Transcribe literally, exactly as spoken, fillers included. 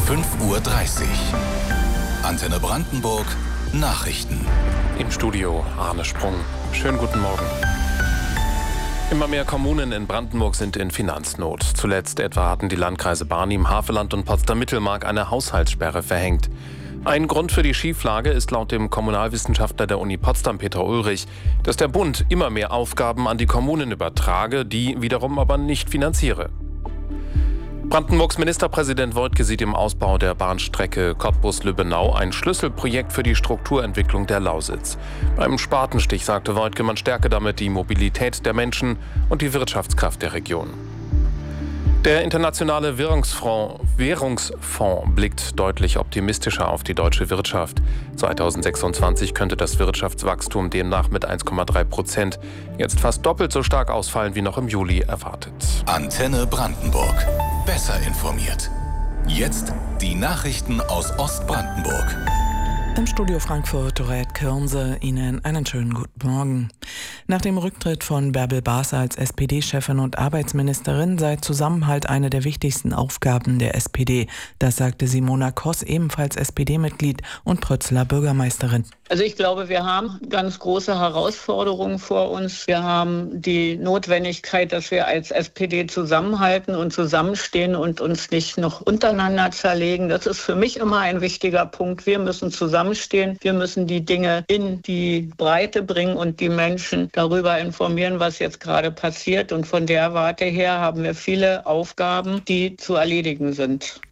fünf Uhr dreißig. Antenne Brandenburg Nachrichten. Im Studio Arne Sprung. Schönen guten Morgen. Immer mehr Kommunen in Brandenburg sind in Finanznot. Zuletzt etwa hatten die Landkreise Barnim, Havelland und Potsdam-Mittelmark eine Haushaltssperre verhängt. Ein Grund für die Schieflage ist laut dem Kommunalwissenschaftler der Uni Potsdam, Peter Ulrich, dass der Bund immer mehr Aufgaben an die Kommunen übertrage, die wiederum aber nicht finanziere. Brandenburgs Ministerpräsident Woidke sieht im Ausbau der Bahnstrecke Cottbus-Lübbenau ein Schlüsselprojekt für die Strukturentwicklung der Lausitz. Beim Spatenstich sagte Woidke, man stärke damit die Mobilität der Menschen und die Wirtschaftskraft der Region. Der internationale Währungsfonds, Währungsfonds blickt deutlich optimistischer auf die deutsche Wirtschaft. zweitausendsechsundzwanzig könnte das Wirtschaftswachstum demnach mit eins Komma drei Prozent jetzt fast doppelt so stark ausfallen wie noch im Juli erwartet. Antenne Brandenburg. Besser informiert. Jetzt die Nachrichten aus Ostbrandenburg. Im Studio Frankfurt, Dorette Kirnse, Ihnen einen schönen guten Morgen. Nach dem Rücktritt von Bärbel Baas als S P D-Chefin und Arbeitsministerin sei Zusammenhalt eine der wichtigsten Aufgaben der S P D. Das sagte Simona Koss, ebenfalls S P D-Mitglied und Prötzler Bürgermeisterin. Also ich glaube, wir haben ganz große Herausforderungen vor uns. Wir haben die Notwendigkeit, dass wir als S P D zusammenhalten und zusammenstehen und uns nicht noch untereinander zerlegen. Das ist für mich immer ein wichtiger Punkt. Wir müssen zusammenstehen. Wir müssen die Dinge in die Breite bringen und die Menschen darüber informieren, was jetzt gerade passiert. Und von der Warte her haben wir viele Aufgaben, die zu erledigen sind.